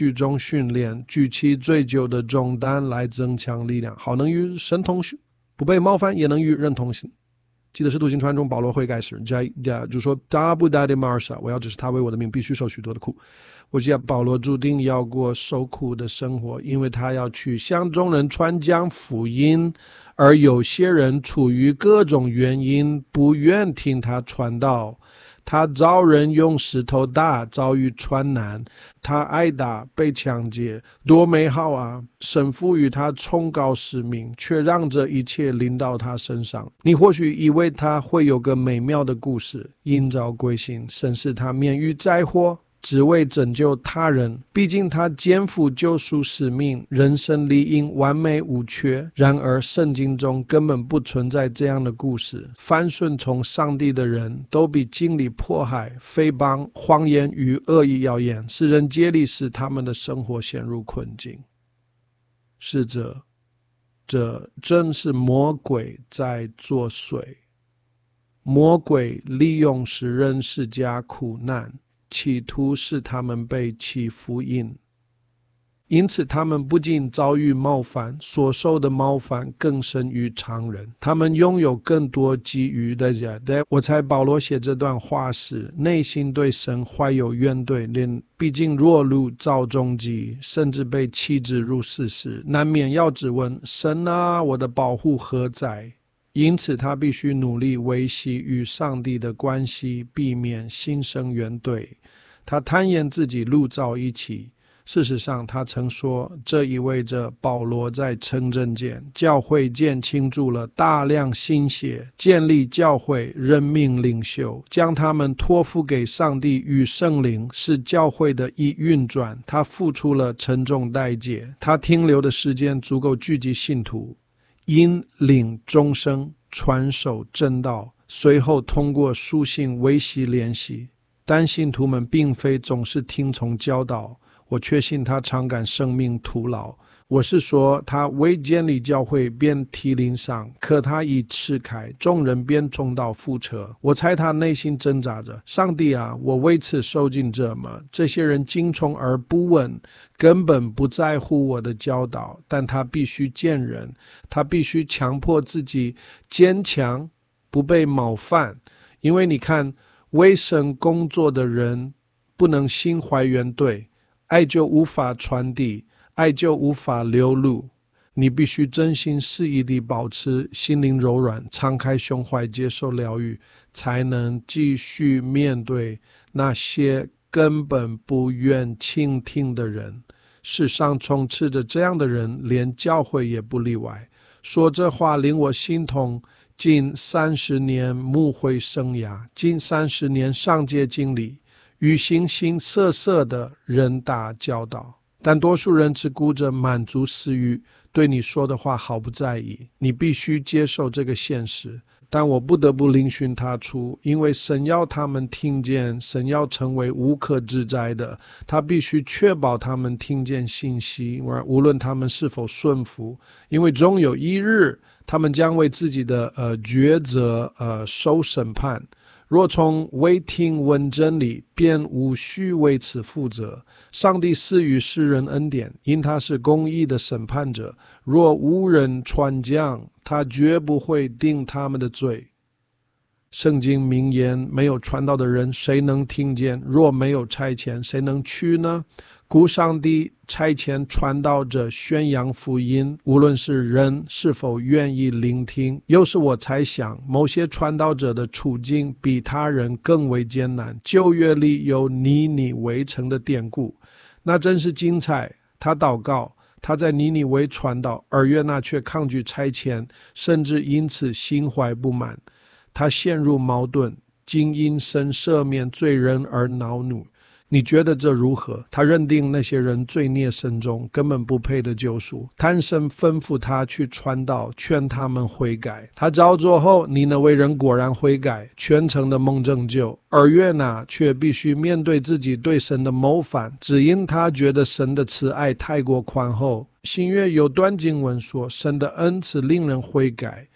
剧中训练，举起最久的重担来增强力量，好能与神同行，不被冒犯，也能与人同行。记得使徒行传中保罗悔改时，就说他不带的马尔萨，我要指示他为我的命必须受许多的苦。我记得保罗注定要过受苦的生活，因为他要去向众人传讲福音，而有些人出于各种原因不愿听他传道。他遭人用石头打，遭遇船难，他挨打被抢劫，多美好啊！神赋予他崇高使命，却让这一切临到他身上。你或许以为他会有个美妙的故事，因召归信，神使他免于灾祸，只为拯救他人。毕竟他肩负救赎使命，人生理应完美无缺。然而圣经中根本不存在这样的故事。凡顺从上帝的人都比经历迫害、诽谤、谎言与恶意谣言，使人接力使他们的生活陷入困境。是这正是魔鬼在作祟。魔鬼利用使人施加苦难，企图使他们背弃福音，因此他们不仅遭遇冒犯，所受的冒犯更甚于常人。他们拥有更多给予的人。我猜保罗写这段话时，内心对神怀有怨怼，毕竟落入造中极，甚至被弃之入死时，难免要质问神啊，我的保护何在？因此他必须努力维系与上帝的关系，避免心生怨怼。他坦言自己路遭一起，事实上他曾说，这意味着保罗在城镇间、教会间倾注了大量心血，建立教会，任命领袖，将他们托付给上帝与圣灵，使教会的一运转。他付出了沉重代价，他停留的时间足够聚集信徒，引领终生，传授真道，随后通过书信维系联系。但信徒们并非总是听从教导，我确信他常感生命徒劳。我是说，他为建立教会便提灵上，可他已吃开，众人便重蹈覆辙。我猜他内心挣扎着，上帝啊，我为此受尽折磨。这些人精聪而不稳，根本不在乎我的教导，但他必须见人，他必须强迫自己坚强，不被冒犯。因为你看，为神工作的人不能心怀怨怼，爱就无法传递，爱就无法流露。你必须真心实意地保持心灵柔软，敞开胸怀接受疗愈，才能继续面对那些根本不愿倾听的人。世上充斥着这样的人，连教会也不例外。说这话令我心痛。近30年牧会生涯，近30年上界经历，与形形色色的人打交道，但多数人只顾着满足私欲，对你说的话毫不在意。你必须接受这个现实，但我不得不另寻他处，因为神要他们听见，神要成为无可指摘的，他必须确保他们听见信息，无论他们是否顺服，因为终有一日他们将为自己的抉择受审判。若从未听闻真理，便无需为此负责。上帝赐予世人恩典，因他是公义的审判者。若无人传讲，他绝不会定他们的罪。圣经名言，没有传道的人，谁能听见？若没有差遣，谁能去呢？故上帝差遣传道者宣扬福音，无论是人是否愿意聆听。又是我猜想，某些传道者的处境比他人更为艰难。旧约里有尼尼微城的典故，那真是精彩。他祷告，他在尼尼微传道，而约纳却抗拒差遣，甚至因此心怀不满。他陷入矛盾，竟因神赦免罪人而恼怒。你觉得这如何？他认定那些人罪孽深重，根本不配得救赎。但神吩咐他去传道，劝他们悔改。他照做后，尼尼微人果然悔改，全城的蒙拯救。而约拿却必须面对自己对神的谋反，只因他觉得神的慈爱太过宽厚。新约有段经文说，神的恩慈令人悔改。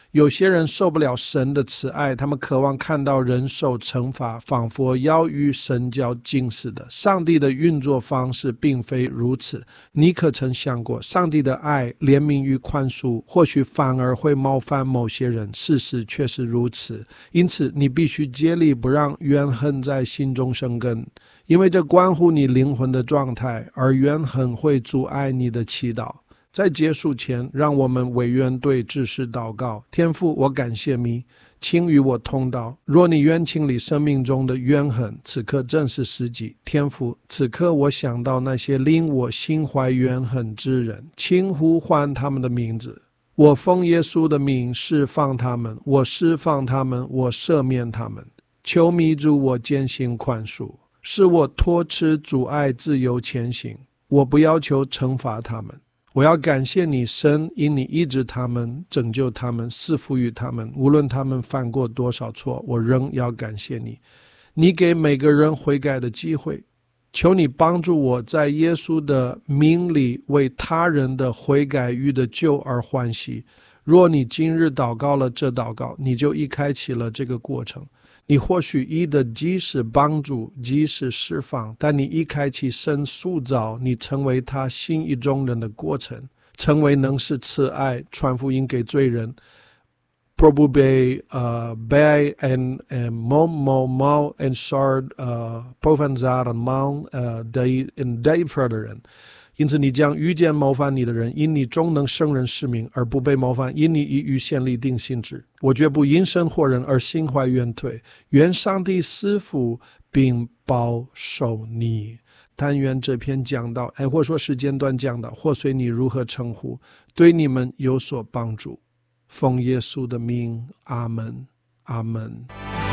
有些人受不了神的慈爱，他们渴望看到人受惩罚，仿佛要与神较劲似的。上帝的运作方式并非如此。你可曾想过，上帝的爱、怜悯与宽恕或许反而会冒犯某些人，事实却是如此。因此你必须竭力不让怨恨在心中生根，因为这关乎你灵魂的状态，而怨恨会阻碍你的祈祷。在结束前，让我们为怨对志士祷告。天父，我感谢你，请与我同祷。若你愿清理生命中的怨恨，此刻正是时机。天父，此刻我想到那些令我心怀怨恨之人，请呼唤他们的名字。我奉耶稣的名释放他们，我释放他们，我赦免他们。求弥主我艰辛宽恕，使我脱持阻碍自由前行。我不要求惩罚他们，我要感谢你，神，因你医治他们，拯救他们，赐福于他们。无论他们犯过多少错，我仍要感谢你。你给每个人悔改的机会，求你帮助我在耶稣的名里为他人的悔改与的救而欢喜。若你今日祷告了这祷告，你就已开启了这个过程。你或许医的即是帮助，即是释放，但你一开启神塑造你成为他心意中人的过程，成为能是慈爱传福音给罪人，probably bij en mau en sard provenzaren man in de verderen。因此你将遇见冒犯你的人，因你终能胜人世名，而不被冒犯，因你已预先立定心志。我绝不因神惑人而心怀怨怼，愿上帝赐福并保守你。但愿这篇讲道，或说时间段讲道，或随你如何称呼，对你们有所帮助。奉耶稣的名，阿们，阿们。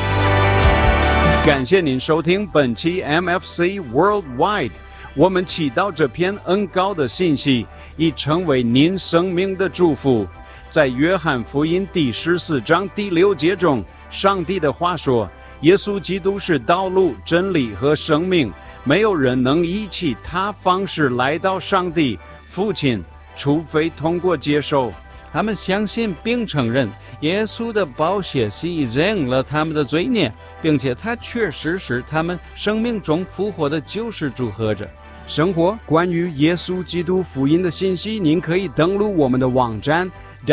感谢您收听本期 MFC Worldwide。我们祈祷这篇恩膏的信息已成为您生命的祝福。在约翰福音第14章第6节中，上帝的话说，耶稣基督是道路、真理和生命，没有人能依其他方式来到上帝父亲，除非通过接受。他们相信并承认耶稣的宝血洗净了他们的罪孽，并且他确实是他们生命中复活的救世主和者。生活关于耶稣基督福音的信息，您可以登录我们的网站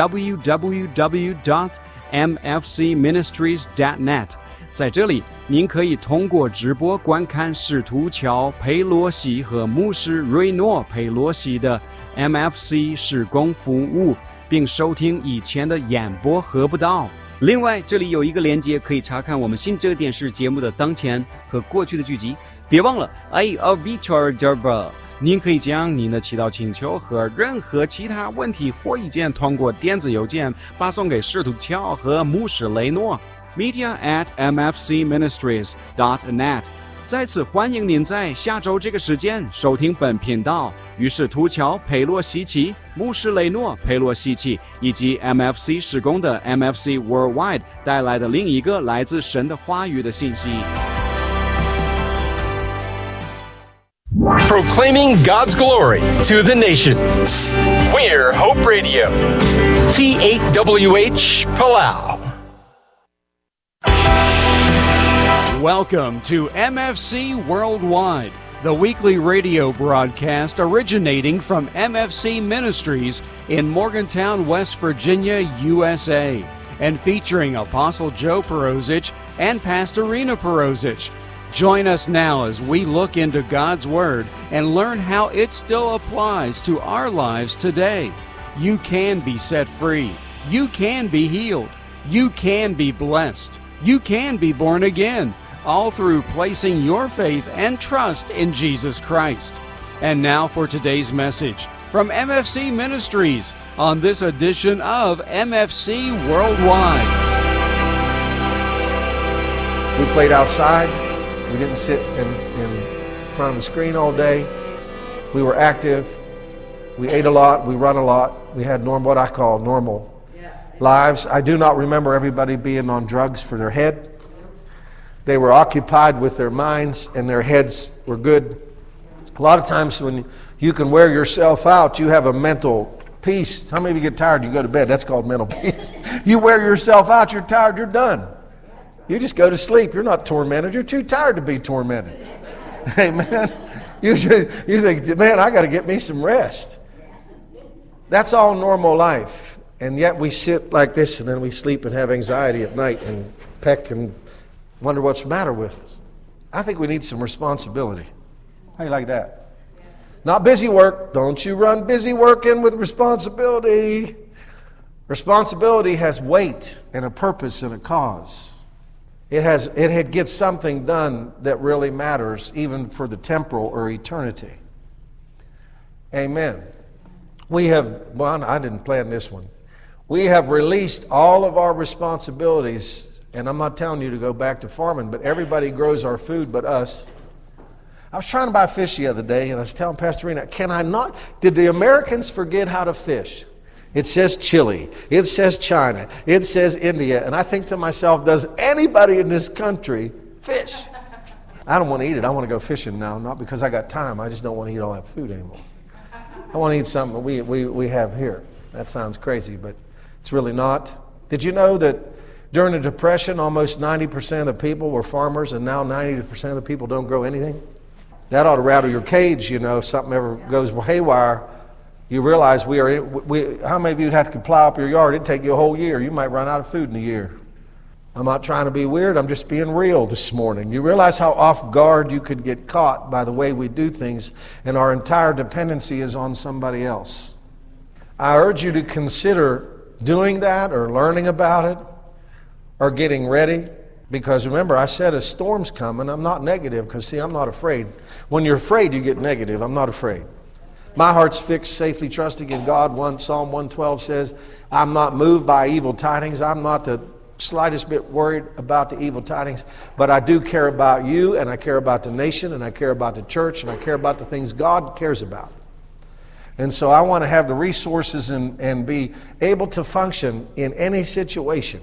www.mfcministries.net。 在这里您可以通过直播观看使徒乔佩洛西和牧师瑞诺佩洛西的 MFC 事工服务，并收听以前的演播和布道。 另外，这里有一个连接，可以查看我们新哲电视节目的当前和过去的剧集。别忘了 IAVTR， 您可以将您的祈祷请求和任何其他问题或意见通过电子邮件发送给使徒乔和牧师雷诺 media@mfcministries.net。 再次欢迎您在下周这个时间收听本频道，与使徒乔佩洛西奇、牧师雷诺佩洛西奇以及 MFC 事工的 MFC Worldwide 带来的另一个来自神的话语的信息。 Proclaiming God's glory to the nations. We're Hope Radio. T8WH Palau. Welcome to MFC Worldwide, the weekly radio broadcast originating from MFC Ministries in Morgantown, West Virginia, USA, and featuring Apostle Joe Perosic and Pastor Rena Perosic. Join us now as we look into God's Word and learn how it still applies to our lives today. You can be set free. You can be healed. You can be blessed. You can be born again, all through placing your faith and trust in Jesus Christ. And now for today's message from MFC Ministries on this edition of MFC Worldwide. We played outside. We didn't sit in front of the screen all day. We were active. We ate a lot. We run a lot. We had what I call normal lives. I do not remember everybody being on drugs for their head. They were occupied with their minds, and their heads were good. A lot of times when you can wear yourself out, you have a mental Peace. How many of you get tired? You go to bed. That's called mental peace. You wear yourself out. You're tired. You're done. You just go to sleep. You're not tormented. You're too tired to be tormented. Amen. You think, man, I got to get me some rest. That's all normal life. And yet we sit like this and then we sleep and have anxiety at night and peck and wonder what's the matter with us. I think we need some responsibility. How do you like that? Not busy work. Don't you run busy work in with responsibility. Responsibility has weight and a purpose and a cause. It gets something done that really matters, even for the temporal or eternity. Amen. I didn't plan this one. We have released all of our responsibilities, and I'm not telling you to go back to farming, but everybody grows our food but us. I was trying to buy fish the other day, and I was telling Pastor Rena, did the Americans forget how to fish? It says Chile, it says China, it says India, and I think to myself, does anybody in this country fish? I don't want to eat it. I want to go fishing now, not because I got time. I just don't want to eat all that food anymore. I want to eat something we have here. That sounds crazy, but it's really not. Did you know that during the Depression, almost 90% of the people were farmers, and now 90% of the people don't grow anything? That ought to rattle your cage, if something ever goes haywire. You realize how many of you would have to plow up your yard? It'd take you a whole year. You might run out of food in a year. I'm not trying to be weird. I'm just being real this morning. You realize how off guard you could get caught by the way we do things, and our entire dependency is on somebody else. I urge you to consider doing that or learning about it or getting ready. Because remember, I said a storm's coming. I'm not negative because, I'm not afraid. When you're afraid, you get negative. I'm not afraid. My heart's fixed, safely trusting in God. Psalm 112 says, I'm not moved by evil tidings. I'm not the slightest bit worried about the evil tidings. But I do care about you, and I care about the nation, and I care about the church, and I care about the things God cares about. And so I want to have the resources and be able to function in any situation.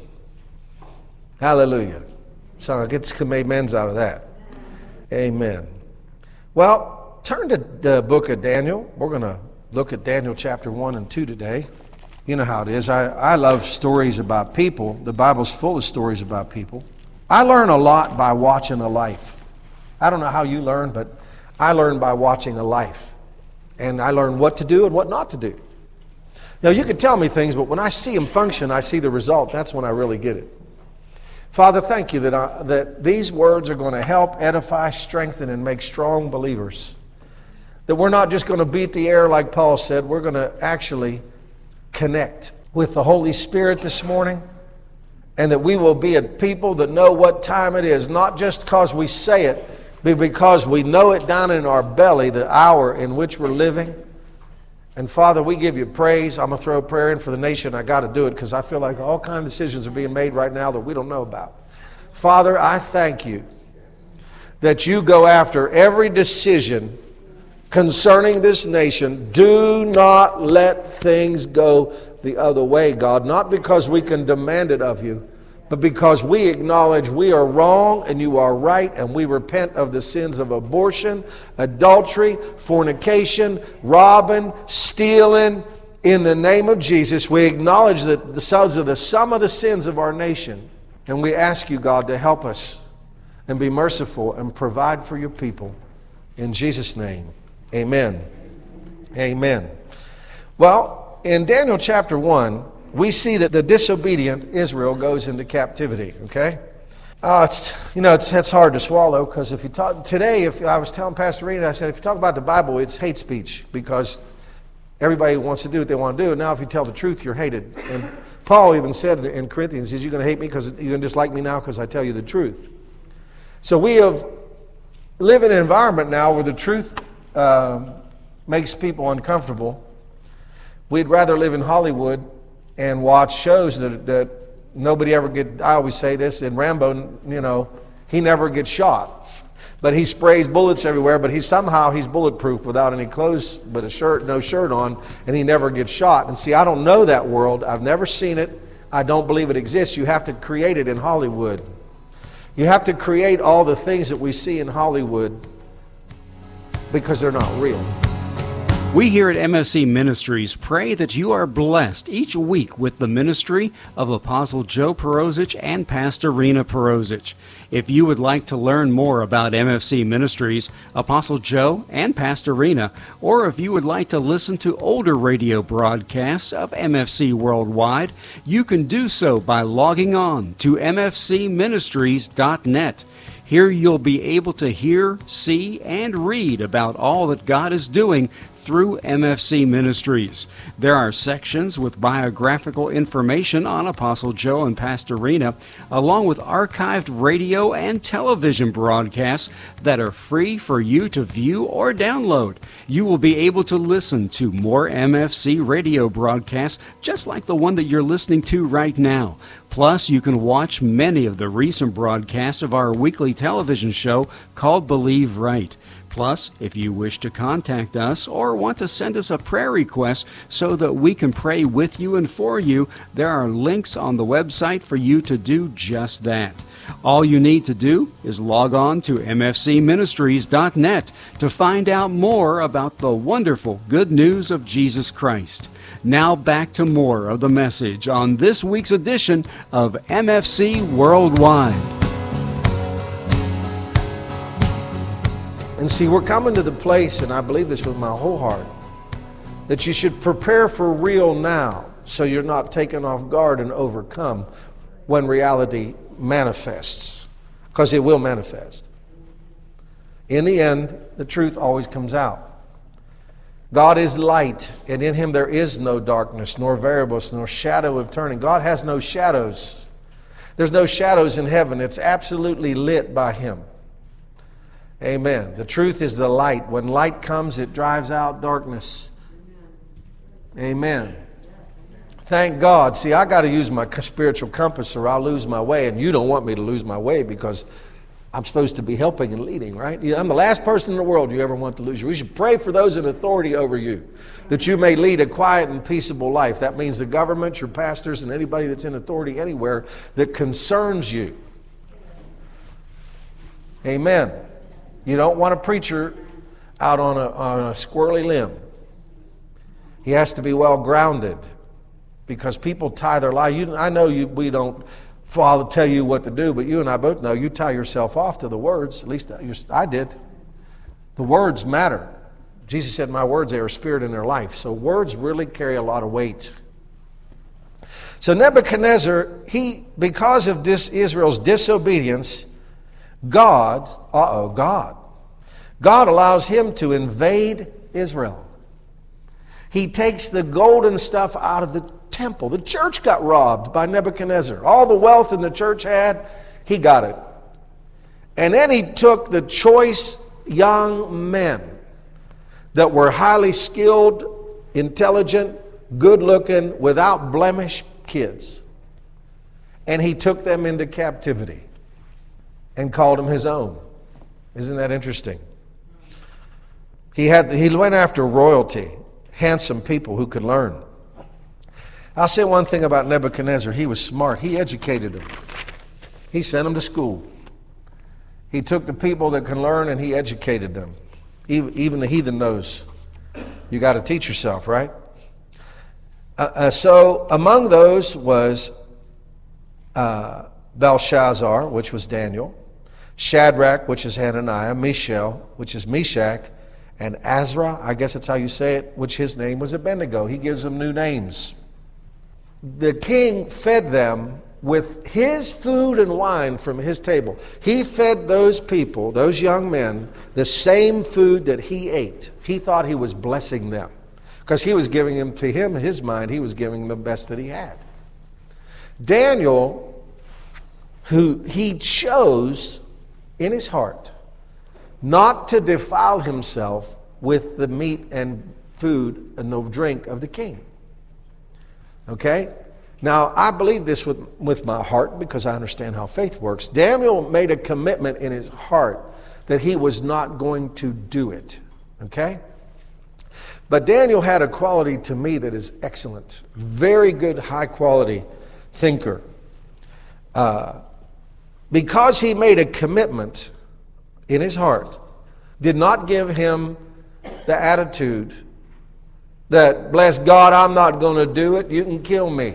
Hallelujah. So I'll get some amens out of that. Amen. Well, turn to the book of Daniel. We're going to look at Daniel chapter 1 and 2 today. You know how it is. I love stories about people. The Bible's full of stories about people. I learn a lot by watching a life. I don't know how you learn, but I learn by watching a life. And I learn what to do and what not to do. Now, you can tell me things, but when I see them function, I see the result. That's when I really get it. Father, thank you that these words are going to help edify, strengthen, and make strong believers. That we're not just going to beat the air like Paul said. We're going to actually connect with the Holy Spirit this morning. And that we will be a people that know what time it is. Not just because we say it, but because we know it down in our belly, the hour in which we're living. And Father, we give you praise. I'm going to throw a prayer in for the nation. I got to do it because I feel like all kinds of decisions are being made right now that we don't know about. Father, I thank you that you go after every decision concerning this nation. Do not let things go the other way, God. Not because we can demand it of you, but because we acknowledge we are wrong and you are right, and we repent of the sins of abortion, adultery, fornication, robbing, stealing. In the name of Jesus, we acknowledge that the sum of the sins of our nation, and we ask you, God, to help us and be merciful and provide for your people. In Jesus' name, amen. Amen. Well, in Daniel chapter 1, we see that the disobedient Israel goes into captivity, okay? It's hard to swallow because if I was telling Pastor Rena, I said, if you talk about the Bible, it's hate speech because everybody wants to do what they want to do. And now if you tell the truth, you're hated. And Paul even said in Corinthians, he says, you're going to hate me because you're going to dislike me now because I tell you the truth. So we live in an environment now where the truth makes people uncomfortable. We'd rather live in Hollywood and watch shows that nobody ever I always say this, in Rambo, he never gets shot. But he sprays bullets everywhere, but he's bulletproof without any clothes but no shirt on, and he never gets shot. And see, I don't know that world. I've never seen it. I don't believe it exists. You have to create it in Hollywood. You have to create all the things that we see in Hollywood because they're not real. We here at MFC Ministries pray that you are blessed each week with the ministry of Apostle Joe Perosic and Pastor Rena Perosic. If you would like to learn more about MFC Ministries, Apostle Joe and Pastor Rena, or if you would like to listen to older radio broadcasts of MFC Worldwide, you can do so by logging on to mfcministries.net. Here you'll be able to hear, see, and read about all that God is doing through MFC Ministries. There are sections with biographical information on Apostle Joe and Pastor Rena, along with archived radio and television broadcasts that are free for you to view or download. You will be able to listen to more MFC radio broadcasts just like the one that you're listening to right now. Plus, you can watch many of the recent broadcasts of our weekly television show called Believe Right. Plus, if you wish to contact us or want to send us a prayer request so that we can pray with you and for you, there are links on the website for you to do just that. All you need to do is log on to mfcministries.net to find out more about the wonderful good news of Jesus Christ. Now back to more of the message on this week's edition of MFC Worldwide. And see, we're coming to the place, and I believe this with my whole heart, that you should prepare for real now so you're not taken off guard and overcome when reality manifests, because it will manifest. In the end, the truth always comes out. God is light, and in Him there is no darkness, nor variableness, nor shadow of turning. God has no shadows. There's no shadows in heaven. It's absolutely lit by Him. Amen. The truth is the light. When light comes, it drives out darkness. Amen. Thank God. See, I got to use my spiritual compass or I'll lose my way, and you don't want me to lose my way because I'm supposed to be helping and leading, right? I'm the last person in the world you ever want to lose you. We should pray for those in authority over you, that you may lead a quiet and peaceable life. That means the government, your pastors, and anybody that's in authority anywhere that concerns you. Amen. You don't want a preacher out on a squirrely limb. He has to be well grounded, because people tie their life. I know we don't tell you what to do, but you and I both know you tie yourself off to the words. At least I did. The words matter. Jesus said, "My words, they are spirit in their life." So words really carry a lot of weight. So Nebuchadnezzar, because of Israel's disobedience, God allows him to invade Israel. He takes the golden stuff out of the temple. The church got robbed by Nebuchadnezzar. All the wealth that the church had, he got it. And then he took the choice young men that were highly skilled, intelligent, good-looking, without blemish kids. And he took them into captivity and called them his own. Isn't that interesting? He went after royalty, handsome people who could learn. I'll say one thing about Nebuchadnezzar. He was smart. He educated them. He sent them to school. He took the people that can learn and he educated them. Even the heathen knows you got to teach yourself, right? So among those was Belshazzar, which was Daniel, Shadrach, which is Hananiah, Mishael, which is Meshach, and Azra, I guess that's how you say it, which his name was Abednego. He gives them new names. The king fed them with his food and wine from his table. He fed those people, those young men, the same food that he ate. He thought he was blessing them because he was giving them, to him, in his mind, he was giving them the best that he had. Daniel, who he chose in his heart not to defile himself with the meat and food and the drink of the king. Okay? Now, I believe this with my heart because I understand how faith works. Daniel made a commitment in his heart that he was not going to do it. Okay? But Daniel had a quality to me that is excellent. Very good, high quality thinker. Because he made a commitment in his heart, did not give him the attitude that, bless God, I'm not going to do it. You can kill me.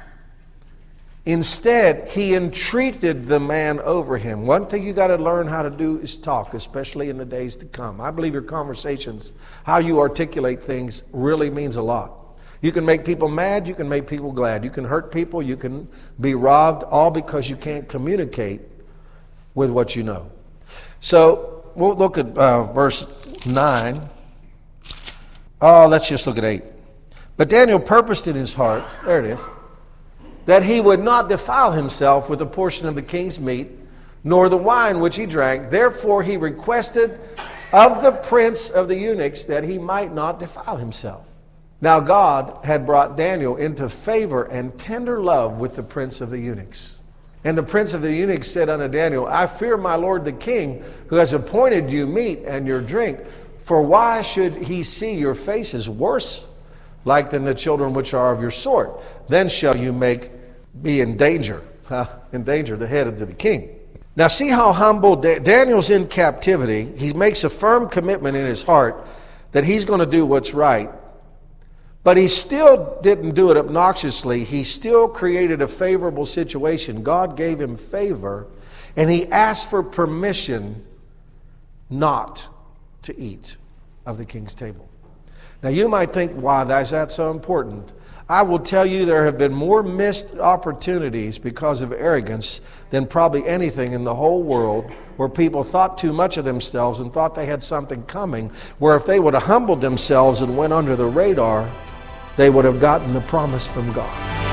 Instead, he entreated the man over him. One thing you got to learn how to do is talk, especially in the days to come. I believe your conversations, how you articulate things, really means a lot. You can make people mad, you can make people glad. You can hurt people, you can be robbed, all because you can't communicate with what you know. So, we'll look at verse 9. Let's just look at 8. But Daniel purposed in his heart, there it is, that he would not defile himself with a portion of the king's meat, nor the wine which he drank. Therefore he requested of the prince of the eunuchs that he might not defile himself. Now God had brought Daniel into favor and tender love with the prince of the eunuchs. And the prince of the eunuchs said unto Daniel, I fear my lord the king, who has appointed you meat and your drink. For why should he see your faces worse like than the children which are of your sort? Then shall you be in danger, the head of the king. Now see how humble Daniel's in captivity. He makes a firm commitment in his heart that he's going to do what's right. But he still didn't do it obnoxiously. He still created a favorable situation. God gave him favor, and he asked for permission not to eat of the king's table. Now you might think, why is that so important? I will tell you there have been more missed opportunities because of arrogance than probably anything in the whole world, where people thought too much of themselves and thought they had something coming, where if they would have humbled themselves and went under the radar, they would have gotten the promise from God.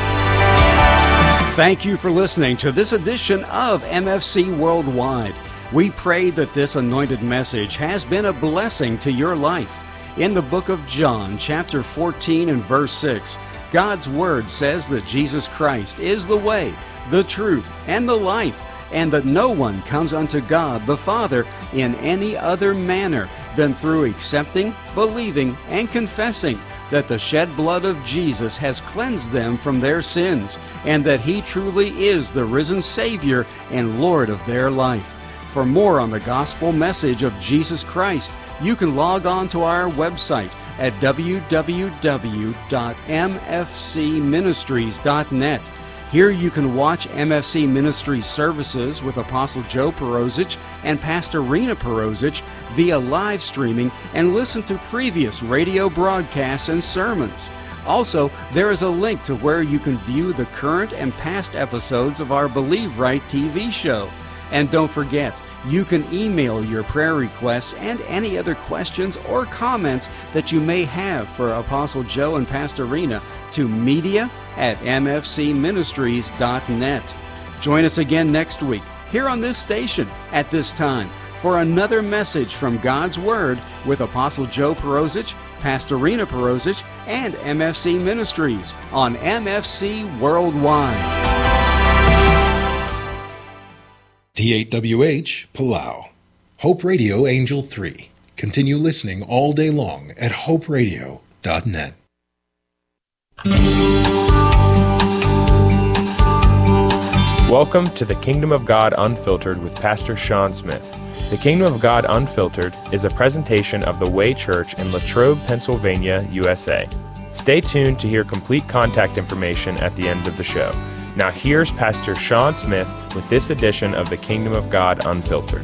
Thank you for listening to this edition of MFC Worldwide. We pray that this anointed message has been a blessing to your life. In the book of John, chapter 14 and verse 6, God's Word says that Jesus Christ is the way, the truth, and the life, and that no one comes unto God the Father in any other manner than through accepting, believing, and confessing that the shed blood of Jesus has cleansed them from their sins, and that He truly is the risen Savior and Lord of their life. For more on the gospel message of Jesus Christ, you can log on to our website at www.mfcministries.net. Here you can watch MFC Ministries services with Apostle Joe Perosic and Pastor Rena Perosic via live streaming and listen to previous radio broadcasts and sermons. Also, there is a link to where you can view the current and past episodes of our Believe Right TV show. And don't forget, you can email your prayer requests and any other questions or comments that you may have for Apostle Joe and Pastor Rena to media@mfcministries.net. Join us again next week here on this station at this time for another message from God's Word with Apostle Joe Perosic, Pastor Rena Perosic, and MFC Ministries on MFC Worldwide. D8WH, Palau. Hope Radio Angel 3. Continue listening all day long at hoperadio.net. Welcome to the Kingdom of God Unfiltered with Pastor Sean Smith. The Kingdom of God Unfiltered is a presentation of the Way Church in Latrobe, Pennsylvania, USA. Stay tuned to hear complete contact information at the end of the show. Now here's Pastor Sean Smith with this edition of the Kingdom of God Unfiltered.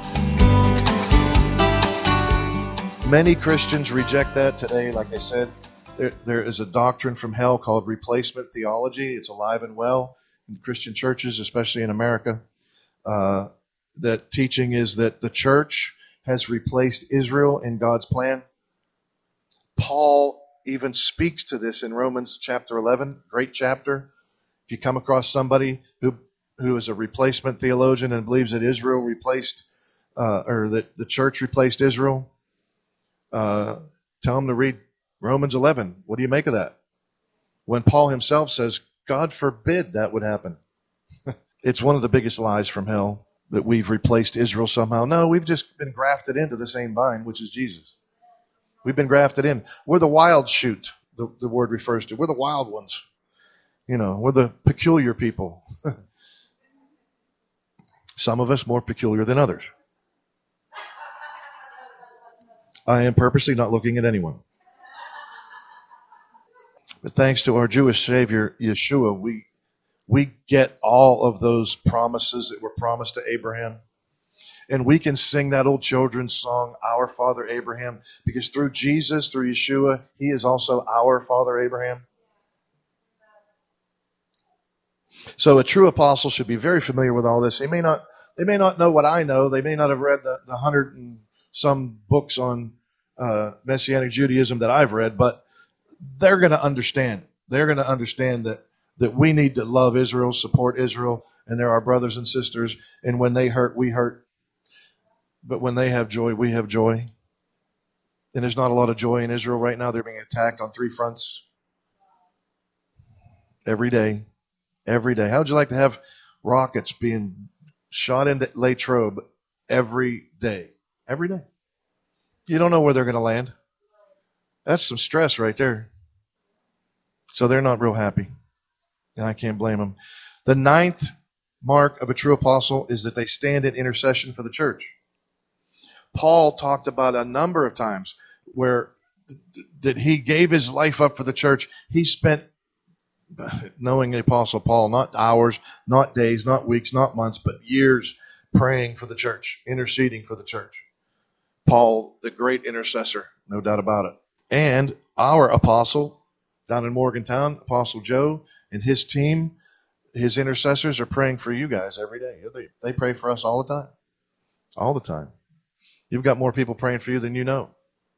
Many Christians reject that today. Like I said, there is a doctrine from hell called replacement theology. It's alive and well in Christian churches, especially in America. That teaching is that the church has replaced Israel in God's plan. Paul even speaks to this in Romans chapter 11, great chapter. If you come across somebody who is a replacement theologian and believes that Israel replaced, or that the church replaced Israel, tell them to read Romans 11. What do you make of that? When Paul himself says, God forbid that would happen. It's one of the biggest lies from hell that we've replaced Israel somehow. No, we've just been grafted into the same vine, which is Jesus. We've been grafted in. We're the wild shoot, the word refers to. We're the wild ones. You know, we're the peculiar people. Some of us more peculiar than others. I am purposely not looking at anyone. But thanks to our Jewish Savior, Yeshua, we get all of those promises that were promised to Abraham. And we can sing that old children's song, Our Father Abraham, because through Jesus, through Yeshua, he is also our Father Abraham. So a true apostle should be very familiar with all this. They may not know what I know. They may not have read the 100 and some books on Messianic Judaism that I've read, but they're going to understand. They're going to understand that we need to love Israel, support Israel, and they're our brothers and sisters. And when they hurt, we hurt. But when they have joy, we have joy. And there's not a lot of joy in Israel right now. They're being attacked on 3 fronts every day. Every day. How would you like to have rockets being shot into Latrobe every day? Every day. You don't know where they're going to land. That's some stress right there. So they're not real happy. And I can't blame them. The 9th mark of a true apostle is that they stand in intercession for the church. Paul talked about a number of times where that he gave his life up for the church. He spent, knowing the Apostle Paul, not hours, not days, not weeks, not months, but years praying for the church, interceding for the church. Paul, the great intercessor, no doubt about it. And our apostle down in Morgantown, Apostle Joe and his team, his intercessors are praying for you guys every day. They pray for us all the time. All the time. You've got more people praying for you than you know.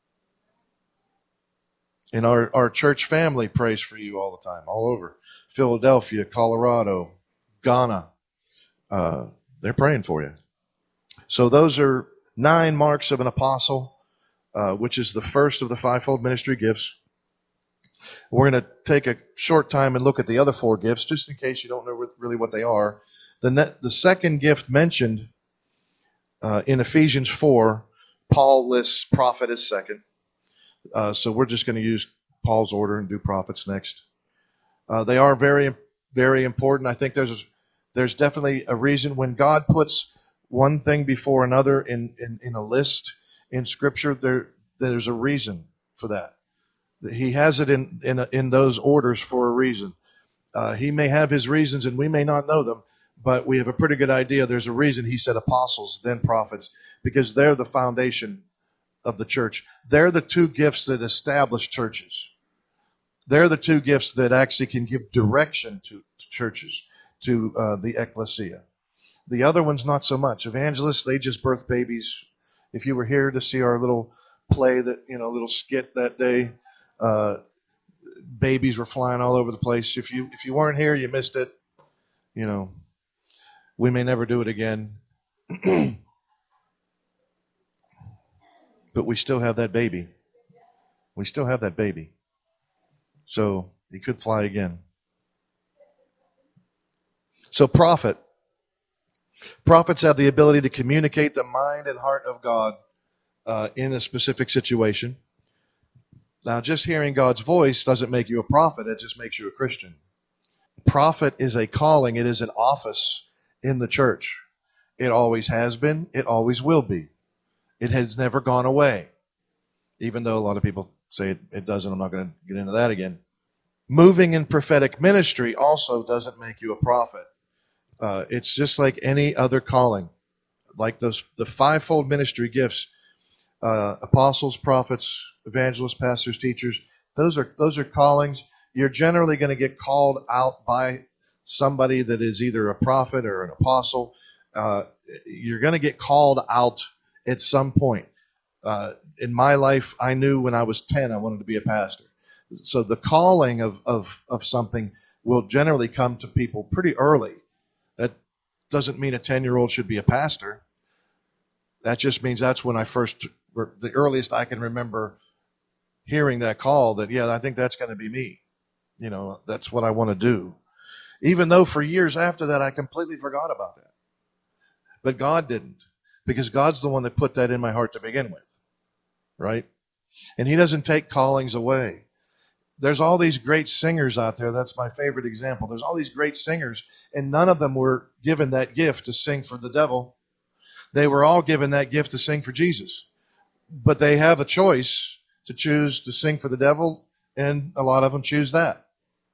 And our church family prays for you all the time, all over. Philadelphia, Colorado, Ghana. They're praying for you. So those are 9 marks of an apostle, which is the first of the 5-fold ministry gifts. We're going to take a short time and look at the other 4 gifts, just in case you don't know really what they are. The second gift mentioned in Ephesians 4, Paul lists prophet as second. So we're just going to use Paul's order and do prophets next. They are very, very important. I think there's definitely a reason when God puts one thing before another in a list in Scripture. There's a reason for that. He has it in those orders for a reason. He may have his reasons, and we may not know them, but we have a pretty good idea. There's a reason he said apostles, then prophets, because they're the foundation of the church. They're the 2 gifts that establish churches. They're the 2 gifts that actually can give direction to churches, to the ecclesia. The other ones, not so much. Evangelists, they just birth babies. If you were here to see our little play, little skit that day, babies were flying all over the place. If you weren't here, you missed it. We may never do it again. But we still have that baby. We still have that baby. So he could fly again. So prophets have the ability to communicate the mind and heart of God in a specific situation. Now, just hearing God's voice doesn't make you a prophet. It just makes you a Christian. Prophet is a calling. It is an office in the church. It always has been. It always will be. It has never gone away, even though a lot of people say it doesn't. I'm not going to get into that again. Moving in prophetic ministry also doesn't make you a prophet. It's just like any other calling, like the 5-fold ministry gifts, apostles, prophets, evangelists, pastors, teachers. Those are callings. You're generally going to get called out by somebody that is either a prophet or an apostle. You're going to get called out at some point. In my life, I knew when I was 10 I wanted to be a pastor. So the calling of something will generally come to people pretty early. That doesn't mean a 10-year-old should be a pastor. That just means that's when the earliest I can remember hearing that call that, I think that's going to be me. That's what I want to do. Even though for years after that, I completely forgot about that. But God didn't, because God's the one that put that in my heart to begin with, right? And he doesn't take callings away. There's all these great singers out there. That's my favorite example. There's all these great singers, and none of them were given that gift to sing for the devil. They were all given that gift to sing for Jesus. But they have a choice to choose to sing for the devil And a lot of them choose that.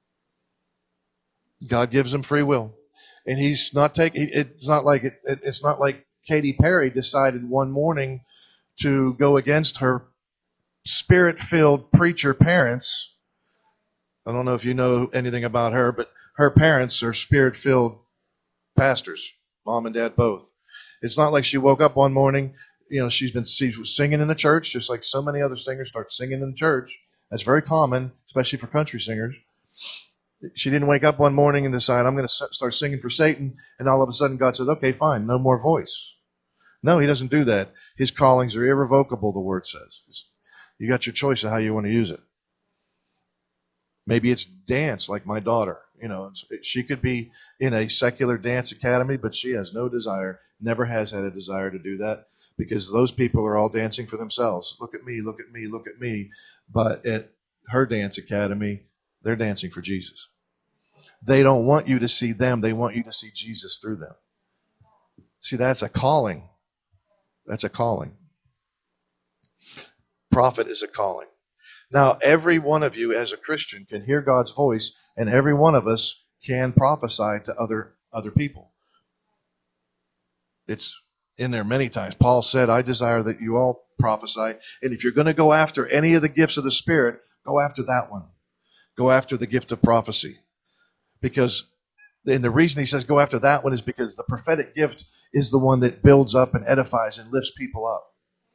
God gives them free will. And he's not taking, it's not like Katy Perry decided one morning to go against her spirit-filled preacher parents. I don't know if you know anything about her, but her parents are spirit-filled pastors, mom and dad both. It's not like she woke up one morning, she was singing in the church, just like so many other singers start singing in the church. That's very common, especially for country singers. She didn't wake up one morning and decide, I'm going to start singing for Satan, and all of a sudden God said, okay, fine, no more voice. No, he doesn't do that. His callings are irrevocable, the word says. You got your choice of how you want to use it. Maybe it's dance, like my daughter. She could be in a secular dance academy, but she has no desire, never has had a desire to do that, because those people are all dancing for themselves. Look at me, look at me, look at me. But at her dance academy, they're dancing for Jesus. They don't want you to see them. They want you to see Jesus through them. See, that's a calling. That's a calling. Prophet is a calling. Now, every one of you as a Christian can hear God's voice, and every one of us can prophesy to other people. It's in there many times. Paul said, I desire that you all prophesy. And if you're going to go after any of the gifts of the Spirit, go after that one. Go after the gift of prophecy. And the reason he says go after that one is because the prophetic gift is the one that builds up and edifies and lifts people up.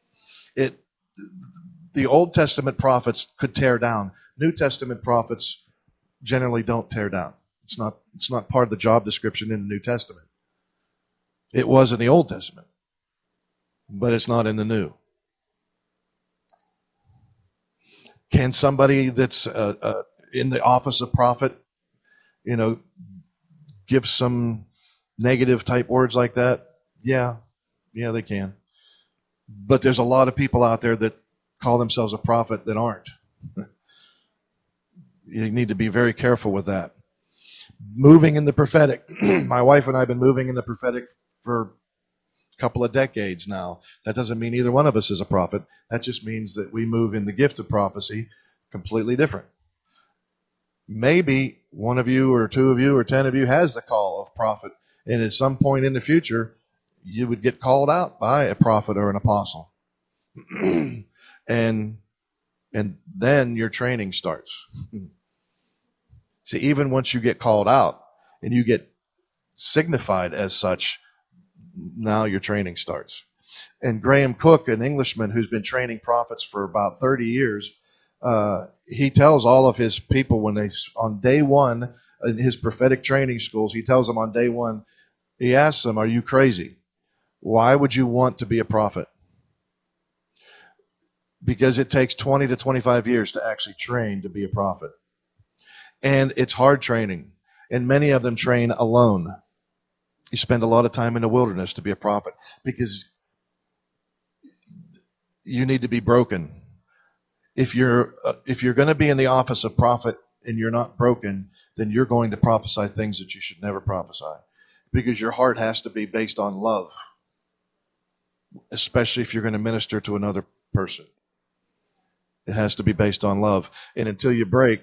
The Old Testament prophets could tear down. New Testament prophets generally don't tear down. It's not part of the job description in the New Testament. It was in the Old Testament, but it's not in the New. Can somebody that's in the office of prophet, give some negative type words like that? Yeah, they can. But there's a lot of people out there that call themselves a prophet that aren't. You need to be very careful with that. Moving in the prophetic. My wife and I have been moving in the prophetic for a couple of decades now. That doesn't mean either one of us is a prophet. That just means that we move in the gift of prophecy completely different. Maybe one of you or two of you or 10 of you has the call of prophet, and at some point in the future, you would get called out by a prophet or an apostle. and then your training starts. See, even once you get called out and you get signified as such, now your training starts. And Graham Cook, an Englishman who's been training prophets for about 30 years, he tells all of his people on day one in his prophetic training schools, he tells them on day one, he asks them, are you crazy? Why would you want to be a prophet? Because it takes 20 to 25 years to actually train to be a prophet. And it's hard training. And many of them train alone. You spend a lot of time in the wilderness to be a prophet because you need to be broken. If you're going to be in the office of prophet and you're not broken, then you're going to prophesy things that you should never prophesy. Because your heart has to be based on love. Especially if you're going to minister to another person. It has to be based on love. And until you break,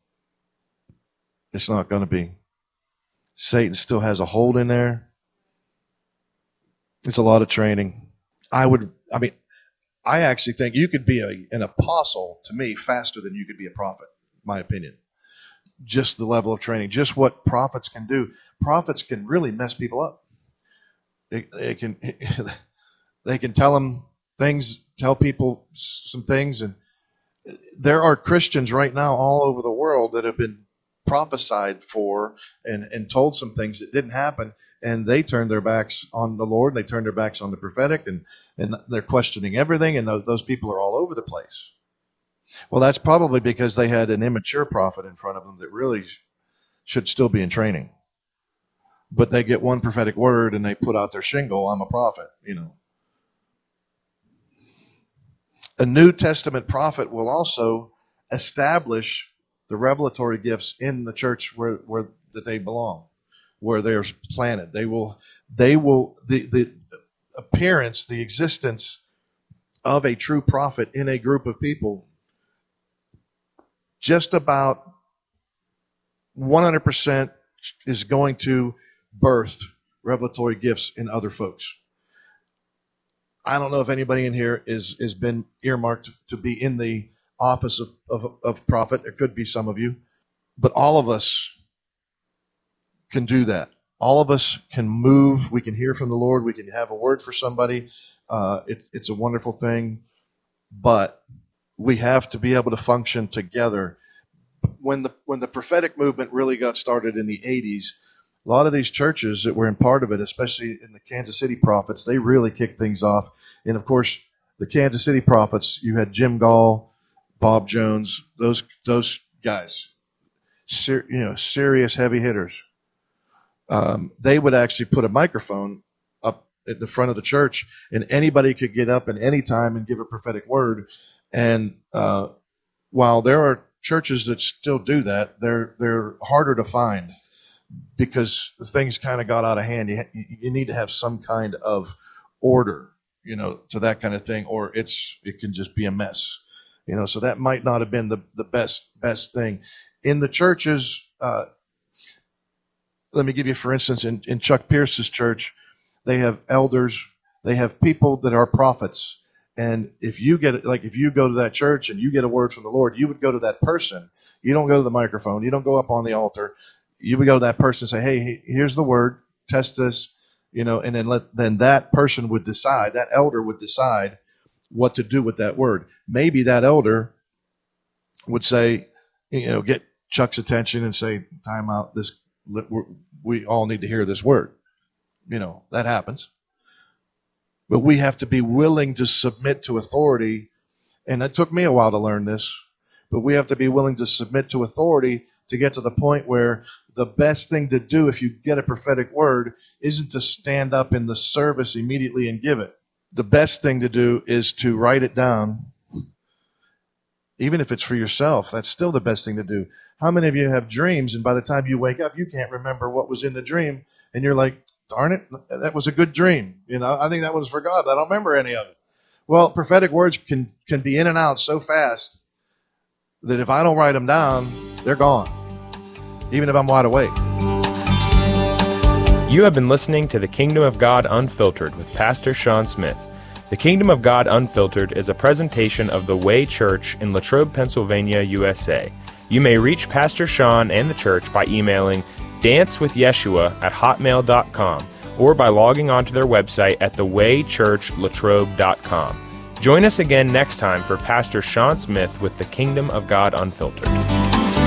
it's not going to be. Satan still has a hold in there. It's a lot of training. I actually think you could be an apostle, to me, faster than you could be a prophet, my opinion. Just the level of training, just what prophets can do. Prophets can really mess people up. They can tell people some things, and there are Christians right now all over the world that have been prophesied for and told some things that didn't happen, and they turned their backs on the Lord, and they turned their backs on the prophetic, and they're questioning everything, and those people are all over the place. Well, that's probably because they had an immature prophet in front of them that really should still be in training. But they get one prophetic word and they put out their shingle, I'm a prophet, A New Testament prophet will also establish the revelatory gifts in the church where that they belong, where they're planted. The appearance, the existence of a true prophet in a group of people just about 100% is going to birth revelatory gifts in other folks. I don't know if anybody in here has been earmarked to be in the office of prophet. There could be some of you. But all of us can do that. All of us can move. We can hear from the Lord. We can have a word for somebody. It's a wonderful thing. But we have to be able to function together. When the prophetic movement really got started in the 80s, a lot of these churches that were in part of it, especially in the Kansas City Prophets, they really kicked things off. And of course, the Kansas City Prophets, you had Jim Gall, Bob Jones, those guys, serious heavy hitters. They would actually put a microphone up at the front of the church, and anybody could get up at any time and give a prophetic word. And while there are churches that still do that, they're harder to find because things kind of got out of hand. You need to have some kind of order, to that kind of thing, or it can just be a mess. So that might not have been the best thing. In the churches, let me give you, for instance, in Chuck Pierce's church, they have elders, they have people that are prophets. And if you go to that church and you get a word from the Lord, you would go to that person. You don't go to the microphone. You don't go up on the altar. You would go to that person and say, hey, here's the word, test this, and then that person would decide, that elder would decide what to do with that word. Maybe that elder would say, get Chuck's attention and say, time out, we all need to hear this word. That happens. But we have to be willing to submit to authority. And it took me a while to learn this, but we have to be willing to submit to authority to get to the point where the best thing to do if you get a prophetic word isn't to stand up in the service immediately and give it. The best thing to do is to write it down. Even if it's for yourself, that's still the best thing to do. How many of you have dreams, and by the time you wake up, you can't remember what was in the dream, and you're like, darn it, that was a good dream. I think that was for God. I don't remember any of it. Well, prophetic words can be in and out so fast that if I don't write them down, they're gone, even if I'm wide awake. You have been listening to The Kingdom of God Unfiltered with Pastor Sean Smith. The Kingdom of God Unfiltered is a presentation of The Way Church in Latrobe, Pennsylvania, USA. You may reach Pastor Sean and the church by emailing dancewithyeshua@hotmail.com or by logging onto their website at thewaychurchlatrobe.com. Join us again next time for Pastor Sean Smith with The Kingdom of God Unfiltered.